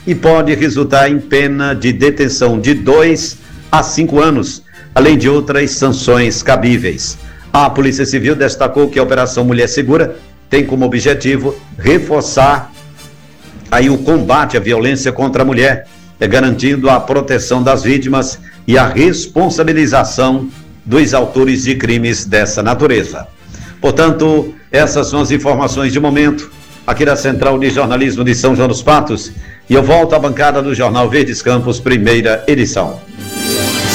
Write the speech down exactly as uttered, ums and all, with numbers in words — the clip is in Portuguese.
e pode resultar em pena de detenção de dois a cinco anos, além de outras sanções cabíveis. A Polícia Civil destacou que a Operação Mulher Segura tem como objetivo reforçar aí o combate à violência contra a mulher, garantindo a proteção das vítimas e a responsabilização dos autores de crimes dessa natureza. Portanto, essas são as informações de momento aqui da Central de Jornalismo de São João dos Patos, e eu volto à bancada do Jornal Verdes Campos, primeira edição.